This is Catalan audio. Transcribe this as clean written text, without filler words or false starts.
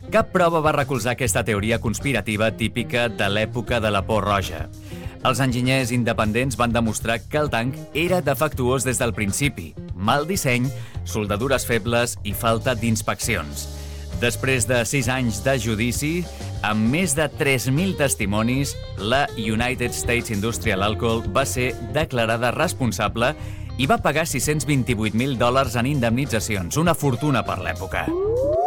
Cap prova va recolzar aquesta teoria conspirativa típica de l'època de la por roja. Els enginyers independents van demostrar que el tanc era defectuós des del principi, mal disseny, soldadures febles i falta d'inspeccions. Després de 6 anys de judici, amb més de 3.000 testimonis, la United States Industrial Alcohol va ser declarada responsable i va pagar $628.000 en indemnitzacions, una fortuna per l'època.